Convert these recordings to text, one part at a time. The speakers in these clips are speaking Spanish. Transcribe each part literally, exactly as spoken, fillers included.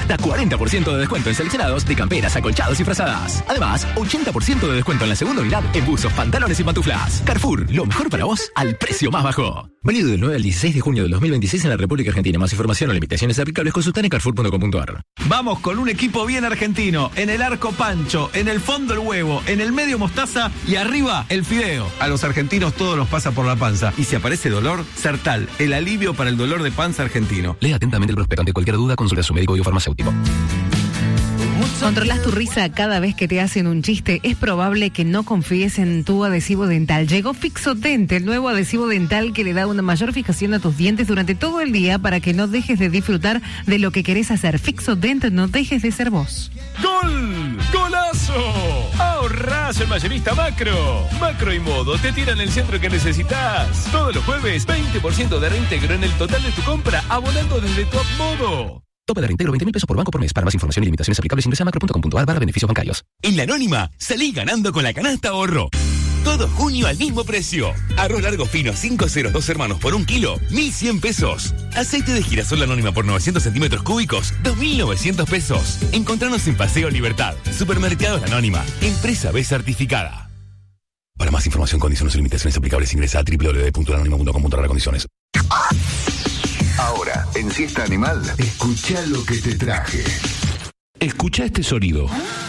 hasta cuarenta por ciento de descuento en seleccionados de camperas, acolchados y frazadas. Además, ochenta por ciento de descuento en la segunda unidad en buzos, pantalones y pantuflas. Carrefour, lo mejor para vos al precio más bajo. Válido del nueve al dieciséis de junio del dos mil veintiséis en la República Argentina. Más información o limitaciones aplicables consultar en carrefour punto com punto a r. Vamos con un equipo bien argentino. En el arco Pancho, en el fondo el huevo, en el medio mostaza y arriba el fideo. A los argentinos todo los pasa por la panza. Y si aparece dolor, Sertal, el alivio para el dolor de panza argentino. Lea atentamente el prospecto. Ante cualquier duda, consulta a su médico o farmacéutico. ¿Controlas tu risa cada vez que te hacen un chiste? Es probable que no confíes en tu adhesivo dental. Llegó Fixodent, el nuevo adhesivo dental que le da una mayor fijación a tus dientes durante todo el día para que no dejes de disfrutar de lo que querés hacer. Fixodent, no dejes de ser vos. ¡Gol! ¡Golazo! ¡Ahorrás el mayorista Macro! Macro y Modo te tiran el centro que necesitas. Todos los jueves, veinte por ciento de reintegro en el total de tu compra, abonando desde Top Modo. Tope de reintegro veinte mil pesos por banco por mes. Para más información y limitaciones aplicables ingresa a macro punto com punto a r barra beneficios bancarios. En La Anónima, salí ganando con la canasta ahorro. Todo junio al mismo precio. Arroz largo fino cinco ceros dos hermanos por un kilo, mil cien pesos. Aceite de girasol La Anónima por novecientos centímetros cúbicos, dos mil novecientos pesos. Encontranos en Paseo Libertad. Supermercados La Anónima. Empresa B certificada. Para más información, condiciones y limitaciones aplicables ingresa a doble u doble u doble u punto la anónima punto com punto a r condiciones. Ahora, en Siesta Animal, escuchá lo que te traje. Escuchá este sonido.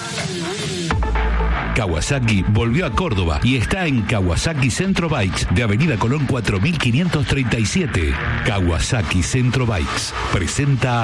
Kawasaki volvió a Córdoba y está en Kawasaki Centro Bikes de Avenida Colón cuatro mil quinientos treinta y siete. Kawasaki Centro Bikes presenta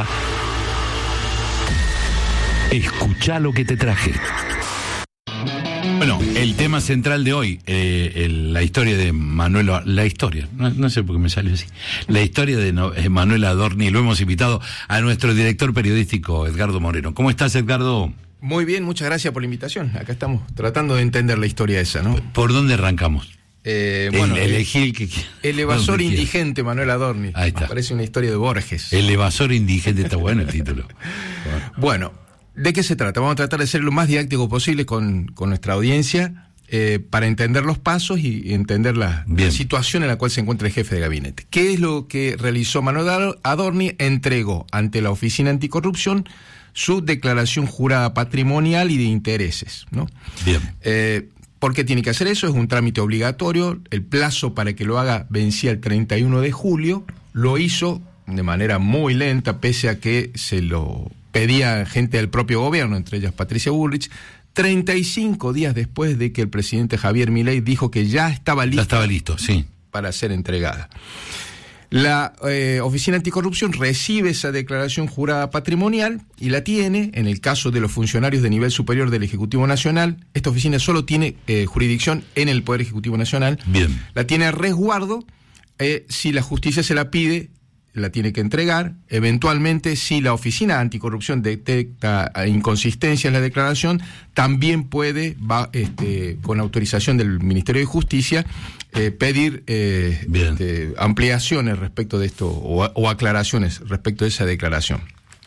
Escuchá lo que te traje. Bueno, el tema central de hoy, eh, el, la historia de Manuel, la historia, no, no sé por qué me salió así, la historia de no, eh, Manuel Adorni. Lo hemos invitado a nuestro director periodístico, Edgardo Moreno. ¿Cómo estás, Edgardo? Muy bien, muchas gracias por la invitación. Acá estamos tratando de entender la historia esa, ¿no? ¿Por dónde arrancamos? Eh, bueno, el, elegí el que El evasor indigente Manuel Adorni. Ahí está. Parece una historia de Borges. El evasor indigente, está bueno el título. Bueno, ¿de qué se trata? Vamos a tratar de ser lo más didáctico posible con, con nuestra audiencia eh, para entender los pasos y entender la, la situación en la cual se encuentra el jefe de gabinete. ¿Qué es lo que realizó Manuel Adorni? Entregó ante la Oficina Anticorrupción su declaración jurada patrimonial y de intereses, ¿no? Bien. Eh, ¿Por qué tiene que hacer eso? Es un trámite obligatorio. El plazo para que lo haga vencía el treinta y uno de julio. Lo hizo de manera muy lenta, pese a que se lo pedía gente del propio gobierno, entre ellas Patricia Bullrich, treinta y cinco días después de que el presidente Javier Milei dijo que ya estaba listo, ya estaba listo, sí, para ser entregada. La eh, Oficina Anticorrupción recibe esa declaración jurada patrimonial y la tiene. En el caso de los funcionarios de nivel superior del Ejecutivo Nacional, esta oficina solo tiene eh, jurisdicción en el Poder Ejecutivo Nacional. Bien. La tiene a resguardo. Eh, si la justicia se la pide, la tiene que entregar. Eventualmente, si la Oficina Anticorrupción detecta inconsistencia en la declaración, también puede, va, este, con autorización del Ministerio de Justicia, eh, pedir eh, este, ampliaciones respecto de esto o, o aclaraciones respecto de esa declaración.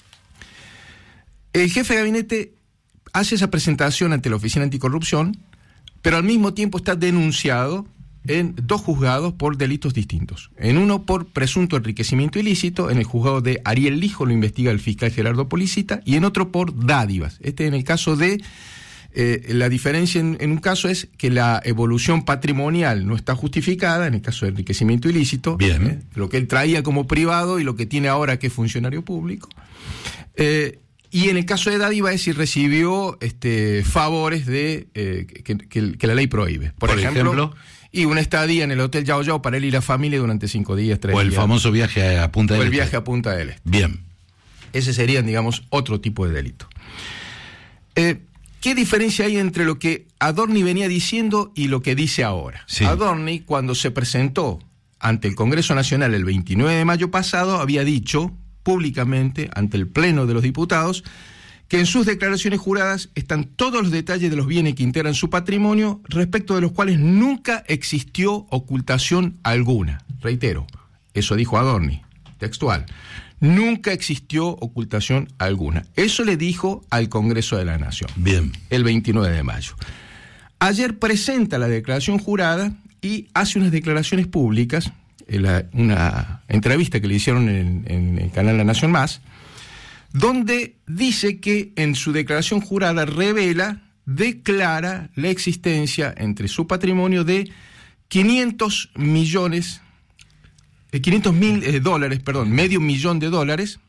El jefe de gabinete hace esa presentación ante la Oficina Anticorrupción, pero al mismo tiempo está denunciado en dos juzgados por delitos distintos. En uno por presunto enriquecimiento ilícito, en el juzgado de Ariel Lijo lo investiga el fiscal Gerardo Policita, y en otro por dádivas. Este en el caso de, eh, la diferencia en, en un caso es que la evolución patrimonial no está justificada, en el caso de enriquecimiento ilícito, bien, eh, lo que él traía como privado y lo que tiene ahora que es funcionario público. Eh, Y en el caso de dádiva es si recibió este, favores de eh, que, que, que la ley prohíbe. Por, Por ejemplo, ejemplo, y una estadía en el Hotel Yao Yao para él y la familia durante cinco días, tres días. O el días. famoso viaje a Punta del Este. O el Este. viaje a Punta del Este. Bien. Ese serían, digamos, otro tipo de delito. Eh, ¿Qué diferencia hay entre lo que Adorni venía diciendo y lo que dice ahora? Sí. Adorni, cuando se presentó ante el Congreso Nacional el veintinueve de mayo pasado, había dicho públicamente ante el Pleno de los Diputados que en sus declaraciones juradas están todos los detalles de los bienes que integran su patrimonio, respecto de los cuales nunca existió ocultación alguna. Reitero, eso dijo Adorni, textual. Nunca existió ocultación alguna. Eso le dijo al Congreso de la Nación. Bien. El veintinueve de mayo. Ayer presenta la declaración jurada y hace unas declaraciones públicas, en la, una entrevista que le hicieron en, en el canal La Nación Más, donde dice que en su declaración jurada revela, declara la existencia entre su patrimonio de quinientos millones, eh, quinientos mil eh, dólares, perdón, medio millón de dólares,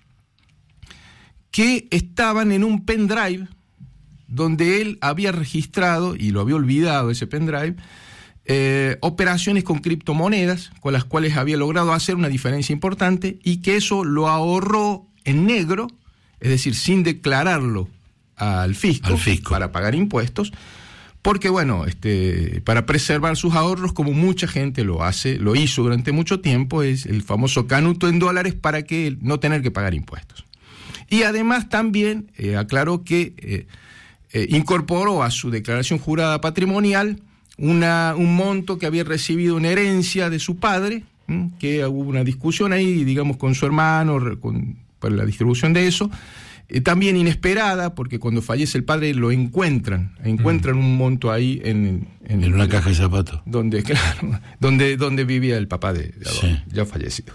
que estaban en un pendrive donde él había registrado, y lo había olvidado ese pendrive, eh, operaciones con criptomonedas, con las cuales había logrado hacer una diferencia importante, y que eso lo ahorró en negro, es decir, sin declararlo al fisco, al fisco. para pagar impuestos, porque bueno, este, para preservar sus ahorros, como mucha gente lo hace, lo hizo durante mucho tiempo, es el famoso canuto en dólares para que no tener que pagar impuestos. Y además también eh, aclaró que eh, eh, incorporó a su declaración jurada patrimonial una, un monto que había recibido en herencia de su padre, ¿m? que hubo una discusión ahí, digamos, con su hermano con, para la distribución de eso, eh, también inesperada, porque cuando fallece el padre lo encuentran, encuentran mm. un monto ahí en, en, en una caja de zapatos. Donde, claro, donde, donde vivía el papá de, de Adorni, sí. ya fallecido.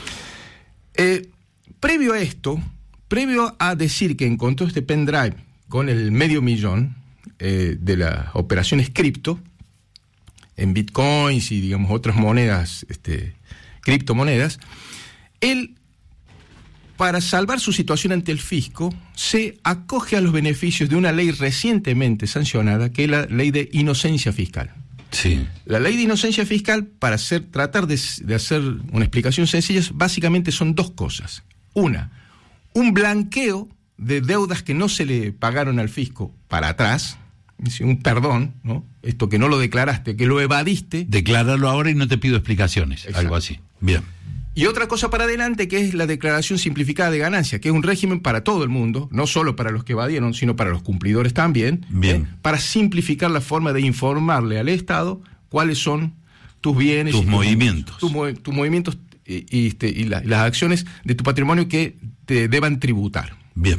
Eh, previo a esto, previo a decir que encontró este pendrive con el medio millón eh, de las operaciones cripto, en bitcoins y digamos otras monedas, este, criptomonedas, él, para salvar su situación ante el fisco, se acoge a los beneficios de una ley recientemente sancionada, que es la ley de inocencia fiscal. Sí. La ley de inocencia fiscal, para hacer, tratar de, de hacer una explicación sencilla, básicamente son dos cosas. Una, un blanqueo de deudas que no se le pagaron al fisco para atrás, un perdón, ¿no? Esto que no lo declaraste, que lo evadiste. Declararlo ahora y no te pido explicaciones, exacto. Algo así. Bien. Y otra cosa para adelante, que es la declaración simplificada de ganancia, que es un régimen para todo el mundo, no solo para los que evadieron, sino para los cumplidores también. Bien. ¿eh? Para simplificar la forma de informarle al Estado cuáles son tus bienes, tus y movimientos, tus tus tus movimientos y, y, este, y, la, y las acciones de tu patrimonio que te deban tributar. Bien.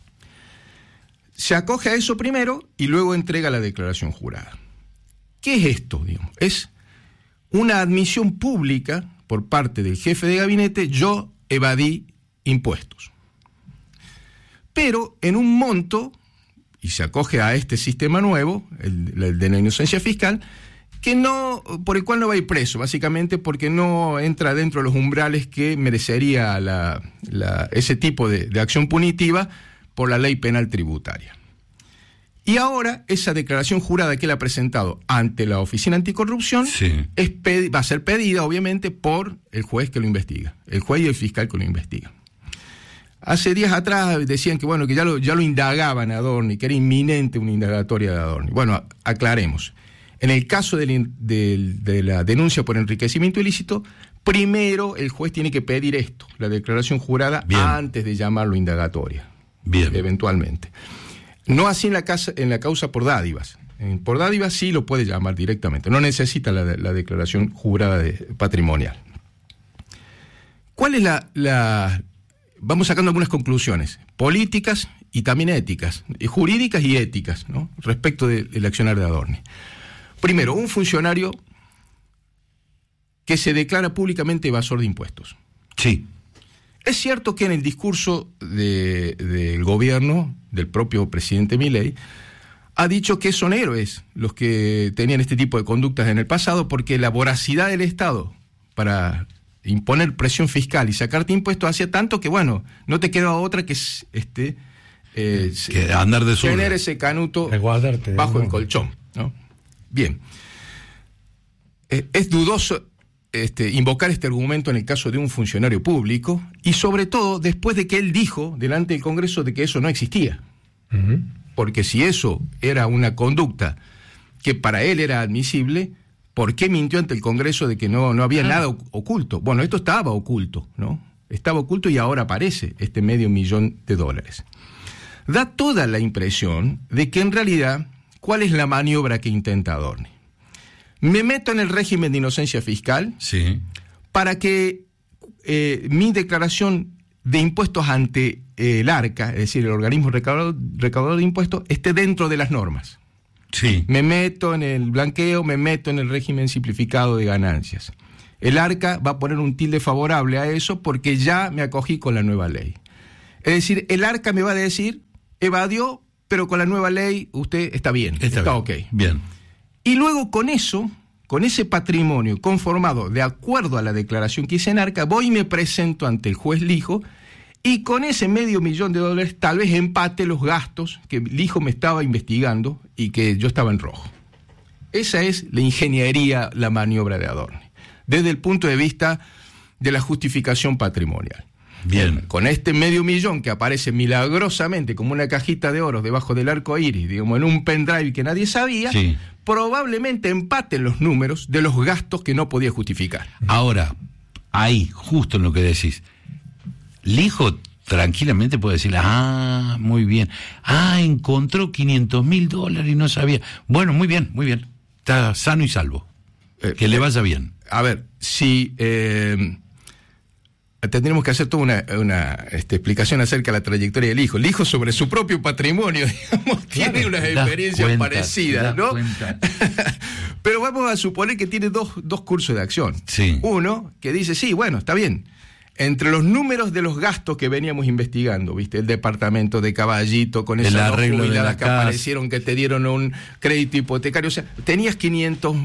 Se acoge a eso primero y luego entrega la declaración jurada. ¿Qué es esto? Digamos? Es una admisión pública por parte del jefe de gabinete: yo evadí impuestos. Pero en un monto, y se acoge a este sistema nuevo, el, el de la inocencia fiscal, que no, por el cual no va a ir preso, básicamente porque no entra dentro de los umbrales que merecería la, la, ese tipo de, de acción punitiva por la ley penal tributaria. Y ahora esa declaración jurada que él ha presentado ante la Oficina Anticorrupción sí. es pedi- va a ser pedida, obviamente, por el juez que lo investiga, el juez y el fiscal que lo investigan. Hace días atrás decían que bueno que ya lo, ya lo indagaban a Adorni, que era inminente una indagatoria de Adorni. Bueno, aclaremos. En el caso de la, de, de la denuncia por enriquecimiento ilícito, primero el juez tiene que pedir esto, la declaración jurada, Bien. antes de llamarlo indagatoria. Bien. Eventualmente. No así en la, casa, en la causa por dádivas. En, por dádivas sí lo puede llamar directamente, no necesita la, la declaración jurada de, patrimonial. ¿Cuál es la, la...? Vamos sacando algunas conclusiones políticas y también éticas, jurídicas y éticas, ¿no? Respecto de, del accionar de Adorni. Primero, un funcionario que se declara públicamente evasor de impuestos. Sí. Es cierto que en el discurso de, del gobierno, del propio presidente Milei, ha dicho que son héroes los que tenían este tipo de conductas en el pasado, porque la voracidad del Estado para imponer presión fiscal y sacarte impuestos hacía tanto que, bueno, no te quedaba otra que este eh, que andar de tener ese canuto bajo el colchón, ¿no? Bien. Eh, es dudoso Este, invocar este argumento en el caso de un funcionario público, y sobre todo después de que él dijo delante del Congreso de que eso no existía. Uh-huh. Porque si eso era una conducta que para él era admisible, ¿por qué mintió ante el Congreso de que no, no había uh-huh. nada oculto? Bueno, esto estaba oculto, ¿no? Estaba oculto y ahora aparece este medio millón de dólares. Da toda la impresión de que en realidad, ¿cuál es la maniobra que intenta Adorni? Me meto en el régimen de inocencia fiscal sí. para que eh, mi declaración de impuestos ante eh, el ARCA, es decir, el organismo recaudador, recaudador de impuestos, esté dentro de las normas. Sí. Me meto en el blanqueo, me meto en el régimen simplificado de ganancias. El ARCA va a poner un tilde favorable a eso porque ya me acogí con la nueva ley. Es decir, el Arca me va a decir, evadió, pero con la nueva ley usted está bien, Está, está bien. ok. Bien. Y luego con eso, con ese patrimonio conformado de acuerdo a la declaración que hice en Arca, voy y me presento ante el juez Lijo, y con ese medio millón de dólares tal vez empate los gastos que Lijo me estaba investigando y que yo estaba en rojo. Esa es la ingeniería, la maniobra de Adorni, desde el punto de vista de la justificación patrimonial. Bien. Con este medio millón que aparece milagrosamente como una cajita de oro debajo del arco iris, digamos, en un pendrive que nadie sabía, Sí. probablemente empaten los números de los gastos que no podía justificar. Ahora, ahí, justo en lo que decís, Lijo tranquilamente puede decirle, ah, muy bien, ah, encontró quinientos mil dólares y no sabía. Bueno, muy bien, muy bien, está sano y salvo, Eh, que le vaya bien. A ver, si eh, tendremos que hacer toda una, una este, explicación acerca de la trayectoria del hijo. El hijo sobre su propio patrimonio, digamos, tiene unas te das experiencias cuenta, te parecidas, das ¿no? cuenta. Pero vamos a suponer que tiene dos, dos cursos de acción. Sí. Uno que dice, sí, bueno, está bien. Entre los números de los gastos que veníamos investigando, ¿viste? El departamento de Caballito, con El esas dos arreglo de jubiladas la que casa. aparecieron, que te dieron un crédito hipotecario. O sea, tenías quinientos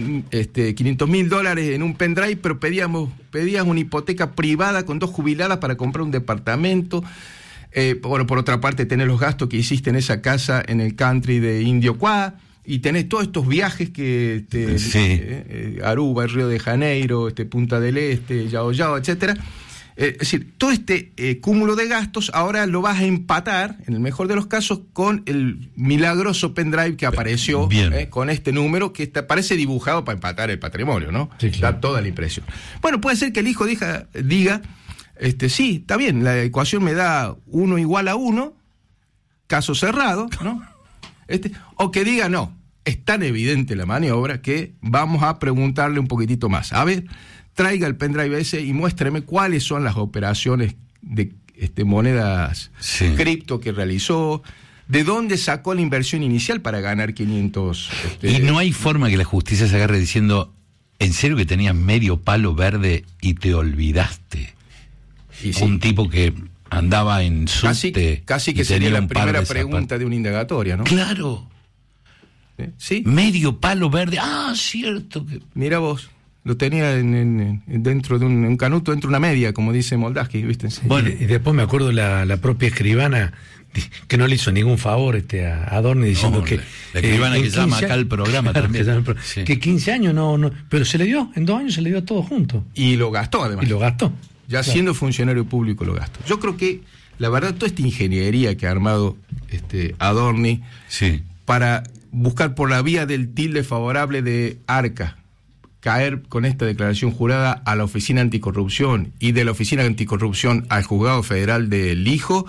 mil dólares en un pendrive, pero pedíamos, pedías una hipoteca privada con dos jubiladas para comprar un departamento. Eh, bueno, por otra parte, tenés los gastos que hiciste en esa casa en el country de Indio Cuá. Y tenés todos estos viajes que este, Sí. eh, eh, Aruba, Río de Janeiro, este, Punta del Este, Yao Yao, etcétera. Eh, es decir, todo este eh, cúmulo de gastos ahora lo vas a empatar, en el mejor de los casos, con el milagroso pendrive que apareció eh, con este número que está, parece dibujado para empatar el patrimonio, ¿no? Sí, claro. Da toda la impresión. Bueno, puede ser que el hijo diga, diga este, sí, está bien, la ecuación me da uno igual a uno, caso cerrado, ¿no? Este, o que diga, no, es tan evidente la maniobra que vamos a preguntarle un poquitito más. A ver, traiga el pendrive ese y muéstreme cuáles son las operaciones de este, monedas Sí. cripto que realizó, de dónde sacó la inversión inicial para ganar quinientos... Este, Y no hay forma que la justicia se agarre diciendo, ¿en serio que tenías medio palo verde y te olvidaste? y sí, Un tipo que andaba en casi, subte casi y que sería tenía la un par primera de pregunta zapatos. de una indagatoria, ¿no? Claro, ¿Eh? ¿Sí? medio palo verde, ah, cierto. Que... Mira vos, lo tenía en, en- en- dentro de un, un canuto, dentro de una media, como dice Moldaski, ¿viste? Bueno, y, y después me acuerdo la, la propia escribana di- que no le hizo ningún favor este a Adorni diciendo No, que la- la escribana en que llama quince acá al programa claro, también. que, llama al pro- Sí. que quince años no, no, pero se le dio, en dos años se le dio todo junto Y lo gastó, además. y lo gastó. Ya Claro. siendo funcionario público lo gastó. Yo creo que, la verdad, toda esta ingeniería que ha armado este Adorni Sí. para buscar por la vía del tilde favorable de Arca, caer con esta declaración jurada a la Oficina Anticorrupción y de la Oficina Anticorrupción al Juzgado Federal del Hijo,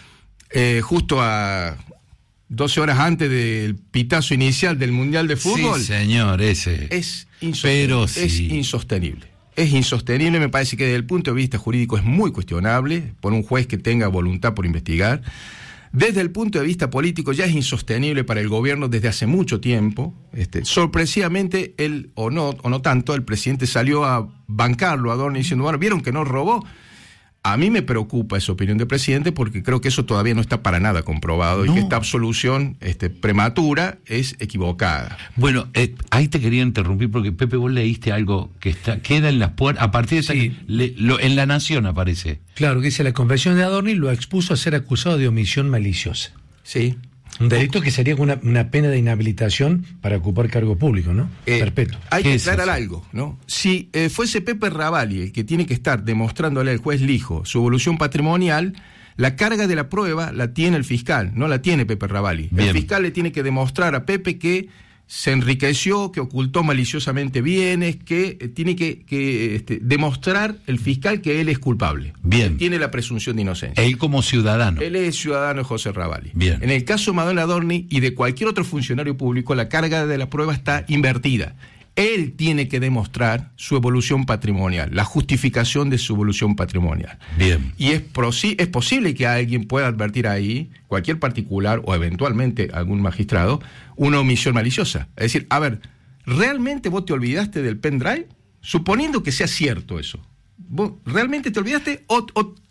eh, justo a doce horas antes del pitazo inicial del Mundial de Fútbol, Sí, señor, ese. es insostenible. Pero es sí. insostenible. Es insostenible, me parece que desde el punto de vista jurídico es muy cuestionable por un juez que tenga voluntad por investigar. Desde el punto de vista político ya es insostenible para el gobierno desde hace mucho tiempo. Este, sorpresivamente, él, o no, o no tanto, el presidente salió a bancarlo a Adorni diciendo, bueno, ¿vieron que no robó? A mí me preocupa esa opinión del presidente porque creo que eso todavía no está para nada comprobado No. y que esta absolución este, prematura es equivocada. Bueno, eh, ahí te quería interrumpir porque Pepe, vos leíste algo que está queda en las puertas, a partir de esa, Sí. le- lo- en La Nación aparece. Claro, que dice la convención de Adorni lo expuso a ser acusado de omisión maliciosa. Sí. Un delito que sería una, una pena de inhabilitación para ocupar cargo público, ¿no? Eh, Perpetuo. Hay ¿Qué que es aclarar eso? algo, ¿no? Si eh, fuese Pepe Ravalli el que tiene que estar demostrándole al juez Lijo su evolución patrimonial, la carga de la prueba la tiene el fiscal, no la tiene Pepe Ravalli. Bien. El fiscal le tiene que demostrar a Pepe que se enriqueció, que ocultó maliciosamente bienes, que eh, tiene que, que, este, demostrar el fiscal que él es culpable. Bien. Tiene la presunción de inocencia. Él como ciudadano. Él es ciudadano José Ravalli. Bien. En el caso de Madonna Adorni y de cualquier otro funcionario público, la carga de la prueba está invertida. Él tiene que demostrar su evolución patrimonial, la justificación de su evolución patrimonial. Bien. Y es, prosi- es posible que alguien pueda advertir ahí, cualquier particular o eventualmente algún magistrado, una omisión maliciosa. Es decir, a ver, ¿realmente vos te olvidaste del pendrive? Suponiendo que sea cierto eso. ¿Vos realmente te olvidaste o, o,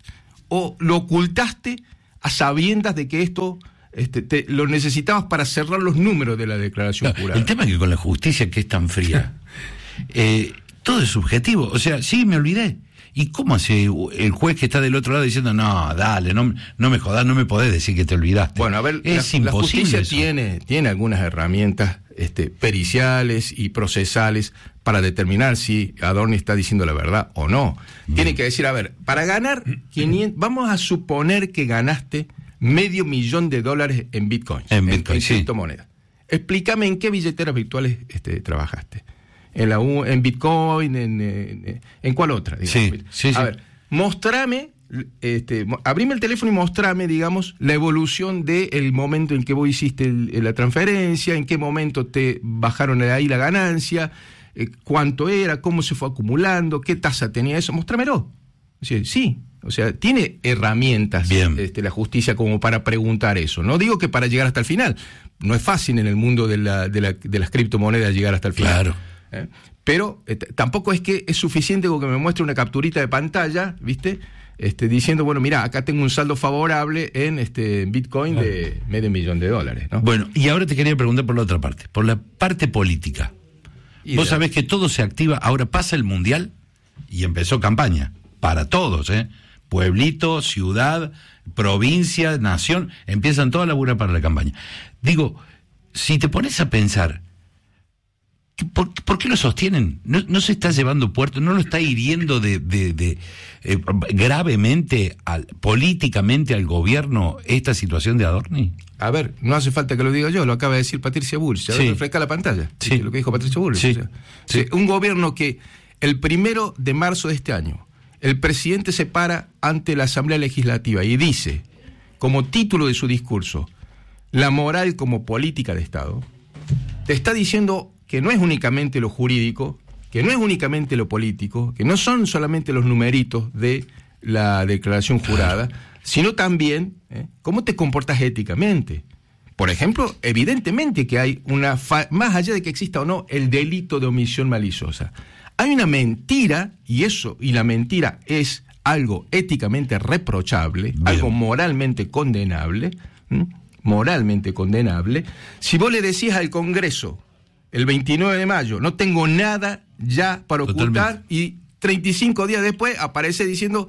o lo ocultaste a sabiendas de que esto este, te, lo necesitabas para cerrar los números de la declaración No, jurada? el tema es que con la justicia que es tan fría, eh, todo es subjetivo. O sea, sí, me olvidé. ¿Y cómo hace el juez que está del otro lado diciendo, no, dale, no, no me jodás, no me podés decir que te olvidaste? Bueno, a ver, es la, imposible la justicia eso. tiene, tiene algunas herramientas este, periciales y procesales para determinar si Adorni está diciendo la verdad o no. Bien. Tiene que decir, a ver, para ganar quinientos, vamos a suponer que ganaste medio millón de dólares en Bitcoin, en, en, Bitcoin, en sí. criptomonedas. Explícame en qué billeteras virtuales este, trabajaste. En la U, en Bitcoin, en, en, en cuál otra, digamos. Sí, sí, a sí. ver, mostrame, este, abrime el teléfono y mostrame, digamos, la evolución del momento en que vos hiciste el, la transferencia, en qué momento te bajaron de ahí la ganancia, eh, cuánto era, cómo se fue acumulando, qué tasa tenía eso, mostrámelo. O sea, sí, o sea, tiene herramientas este, la justicia como para preguntar eso. No digo que para llegar hasta el final, no es fácil en el mundo de, la, de, la, de las criptomonedas llegar hasta el final. Claro. ¿Eh? Pero eh, tampoco es que es suficiente con que me muestre una capturita de pantalla, ¿viste? Este, diciendo, bueno, mira, acá tengo un saldo favorable en este Bitcoin de medio millón de dólares, ¿no? Bueno, y ahora te quería preguntar por la otra parte, por la parte política. Y Vos de... sabés que todo se activa, ahora pasa el Mundial y empezó campaña, para todos, ¿eh? Pueblito, ciudad, provincia, nación, empiezan toda a laburar para la campaña. Digo, si te pones a pensar, ¿Por, ¿Por qué lo sostienen? ¿No, no se está llevando puerto? ¿No lo está hiriendo de, de, de eh, gravemente, al, políticamente al gobierno esta situación de Adorni? A ver, no hace falta que lo diga yo, lo acaba de decir Patricia Bullrich. A ver, Sí. refresca la pantalla. Sí. Lo que dijo Patricia Bullrich. Sí. O sea, Sí. o sea, un gobierno que el primero de marzo de este año, el presidente se para ante la Asamblea Legislativa y dice, como título de su discurso, la moral como política de Estado, te está diciendo que no es únicamente lo jurídico, que no es únicamente lo político, que no son solamente los numeritos de la declaración jurada, sino también ¿eh? cómo te comportas éticamente. Por ejemplo, evidentemente que hay una, fa- más allá de que exista o no el delito de omisión maliciosa, hay una mentira, y eso, y la mentira es algo éticamente reprochable, Bien. algo moralmente condenable, ¿m? moralmente condenable. Si vos le decís al Congreso, el veintinueve de mayo, no tengo nada ya para ocultar, Totalmente. y treinta y cinco días después aparece diciendo,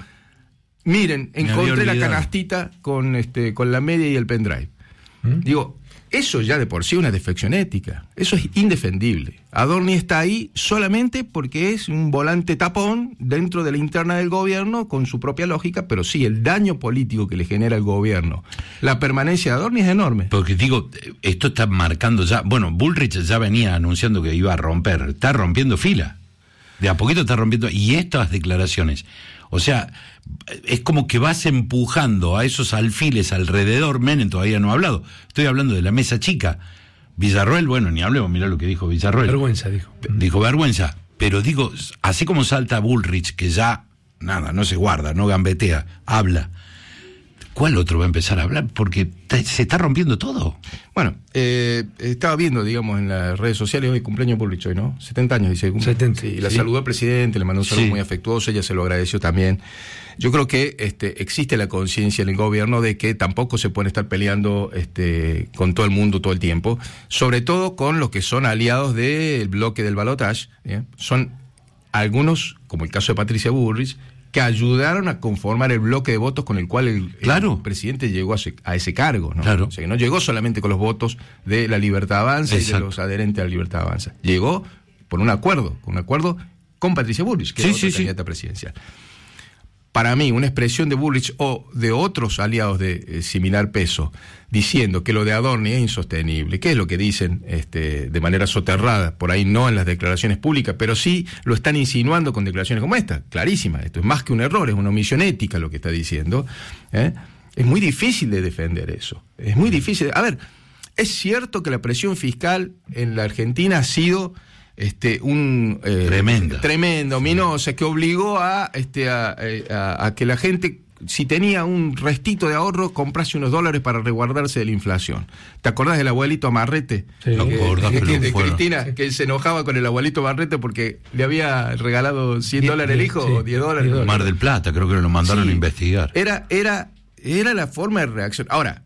miren, Me había encontré la olvidado. canastita con este con la media y el pendrive. ¿Mm? Digo, eso ya de por sí es una defección ética, eso es indefendible. Adorni está ahí solamente porque es un volante tapón dentro de la interna del gobierno con su propia lógica, pero sí, el daño político que le genera al gobierno, la permanencia de Adorni es enorme. Porque digo, esto está marcando ya, bueno, Bullrich ya venía anunciando que iba a romper, está rompiendo fila, de a poquito está rompiendo, y estas declaraciones, o sea, es como que vas empujando a esos alfiles alrededor. Menem todavía no ha hablado, estoy hablando de la mesa chica. Villarroel, bueno, ni hablemos, mirá lo que dijo Villarroel. Vergüenza, dijo. Dijo vergüenza, pero digo, así como salta Bullrich, que ya, nada, no se guarda, no gambetea, habla, ¿cuál otro va a empezar a hablar? Porque te, se está rompiendo todo. Bueno, eh, estaba viendo, digamos, en las redes sociales, hoy cumpleaños Bullrich hoy, ¿no? setenta años, dice. setenta, Sí, la sí. saludó al presidente, le mandó un saludo Sí. muy afectuoso, ella se lo agradeció también. Yo creo que este, existe la conciencia en el gobierno de que tampoco se pueden estar peleando este, con todo el mundo todo el tiempo, sobre todo con los que son aliados del bloque del balotaje. ¿eh? Son algunos, como el caso de Patricia Bullrich, que ayudaron a conformar el bloque de votos con el cual el, Claro. el presidente llegó a ese, a ese cargo, ¿no? Claro. O sea, que no llegó solamente con los votos de la Libertad Avanza y de Exacto. los adherentes a la Libertad Avanza. Llegó por un acuerdo, con un acuerdo con Patricia Bullrich, que Sí, es otra sí, sí. candidata presidencial. Para mí, una expresión de Bullrich o de otros aliados de eh, similar peso, diciendo que lo de Adorni es insostenible, que es lo que dicen este, de manera soterrada, por ahí no en las declaraciones públicas, pero sí lo están insinuando con declaraciones como esta, clarísima. Esto es más que un error, es una omisión ética lo que está diciendo. ¿eh? Es muy difícil de defender eso. Es muy difícil. A ver, es cierto que la presión fiscal en la Argentina ha sido este un eh, Tremenda. tremenda, ominosa, que obligó a este a, a, a que la gente si tenía un restito de ahorro, comprase unos dólares para resguardarse de la inflación. ¿Te acordás del abuelito Amarrete? Sí, lo acordás, que, pero de fuera. Cristina, que se enojaba con el abuelito Amarrete porque le había regalado cien dólares el hijo, sí, o diez dólares. Mar del Plata, creo que lo mandaron Sí. a investigar. Era, era, era la forma de reacción. Ahora,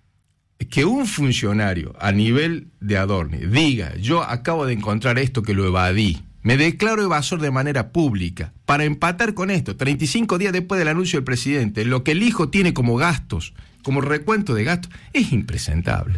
que un funcionario a nivel de Adorni diga, yo acabo de encontrar esto que lo evadí, me declaro evasor de manera pública, para empatar con esto, treinta y cinco días después del anuncio del presidente, lo que el hijo tiene como gastos, como recuento de gastos, es impresentable.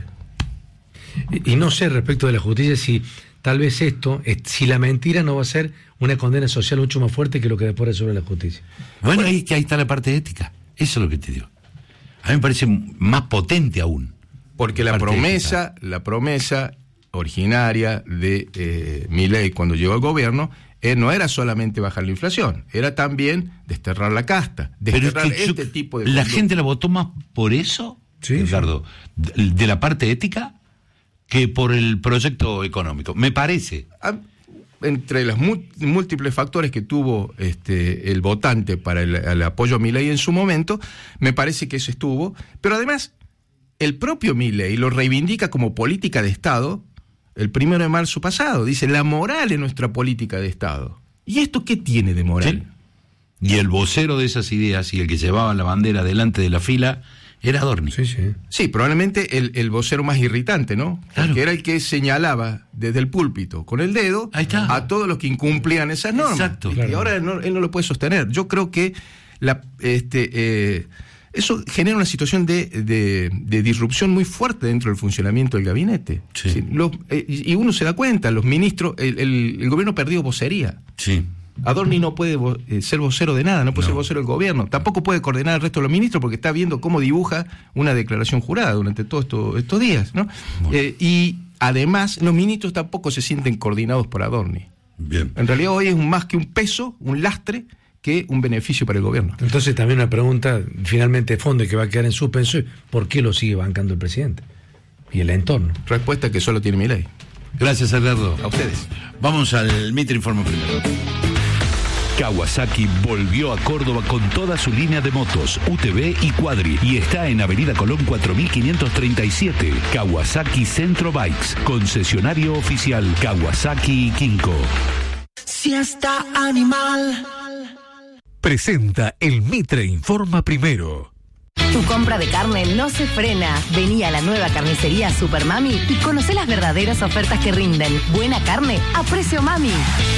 Y, y no sé respecto de la justicia si tal vez esto, es, si la mentira no va a ser una condena social mucho más fuerte que lo que después resuelve la justicia. Bueno, ahí, ahí está la parte ética. Eso es lo que te digo. A mí me parece más potente aún. Porque la Parte promesa, la promesa originaria de eh, Milei cuando llegó al gobierno eh, no era solamente bajar la inflación, era también desterrar la casta, desterrar Pero es que este yo- tipo de ¿La conducta. gente la votó más por eso, Sí, Edgardo, de, de la parte ética, que por el proyecto económico? Me parece. Ah, entre los mu- múltiples factores que tuvo este, el votante para el, el apoyo a Milei en su momento, me parece que eso estuvo, pero además el propio Milei lo reivindica como política de Estado el primero de marzo pasado. Dice, la moral es nuestra política de Estado. ¿Y esto qué tiene de moral? Sí. Y el vocero de esas ideas y el que llevaba la bandera delante de la fila era Adorni. Sí, sí. Sí, probablemente el, el vocero más irritante, ¿no? Claro. Porque era el que señalaba desde el púlpito con el dedo Ahí está. a todos los que incumplían esas normas. Exacto. Y, Claro. y ahora no- él no lo puede sostener. Yo creo que la, este, eh, eso genera una situación de, de, de disrupción muy fuerte dentro del funcionamiento del gabinete. Sí. Sí, los- eh, y y uno se da cuenta, los ministros, el, el, el gobierno perdió vocería. Sí. Adorni no puede vo- eh, ser vocero de nada, no puede No. ser vocero del gobierno, tampoco puede coordinar al resto de los ministros porque está viendo cómo dibuja una declaración jurada durante todos esto, estos días, ¿no? Eh, y además los ministros tampoco se sienten coordinados por Adorni. Bien. En realidad hoy es un- más que un peso, un lastre, que un beneficio para el gobierno. Entonces también una pregunta finalmente de fondo y que va a quedar en suspenso, ¿por qué lo sigue bancando el presidente? Y el entorno. Respuesta que solo tiene Milei. Gracias, Edgardo. A ustedes. Vamos al Mitre Informe primero. Kawasaki volvió a Córdoba con toda su línea de motos, U T V y Quadri, y está en Avenida Colón cuatro mil quinientos treinta y siete. Kawasaki Centro Bikes, concesionario oficial Kawasaki y Kinko. Siesta animal. Presenta el Mitre Informa Primero. Tu compra de carne no se frena. Vení a la nueva carnicería Super Mami y conoce las verdaderas ofertas que rinden. Buena carne a precio mami.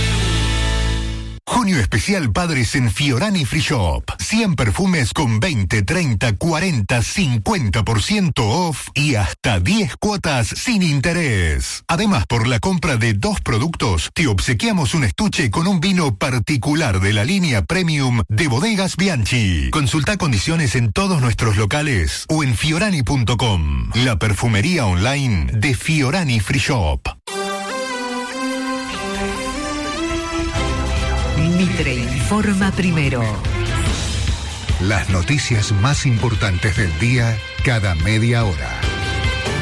Junio especial Padres en Fiorani Free Shop. cien perfumes con veinte, treinta, cuarenta, cincuenta por ciento off y hasta diez cuotas sin interés. Además, por la compra de dos productos, te obsequiamos un estuche con un vino particular de la línea Premium de Bodegas Bianchi. Consulta condiciones en todos nuestros locales o en fiorani punto com. La perfumería online de Fiorani Free Shop. Mitre informa primero. Las noticias más importantes del día cada media hora.